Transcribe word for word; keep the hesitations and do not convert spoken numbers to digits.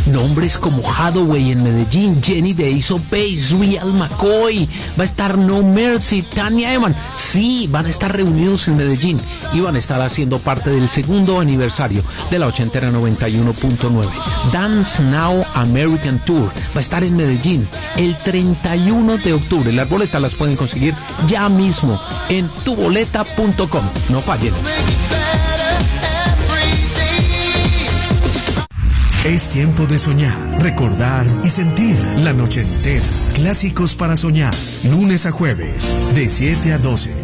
Nombres como Hathaway en Medellín, Jenny de Ace of Base, Real McCoy, va a estar No Mercy, Tanya Evan. Sí, van a estar reunidos en Medellín y van a estar haciendo parte del segundo aniversario de la ochentera noventa y uno punto nueve. Dance Now American Tour va a estar en Medellín el treinta y uno de octubre. Las boletas las pueden conseguir ya mismo en tu boleta punto com. No fallen. Es tiempo de soñar, recordar y sentir la noche entera. Clásicos para soñar, lunes a jueves, de siete a doce.